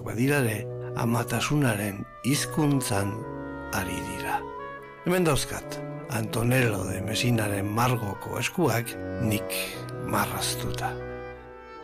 badirare, amatasunaren hizkuntzan ari dira. Hemen dauzkat, Antonello de Mesinaren margoko eskuak nik marraztuta.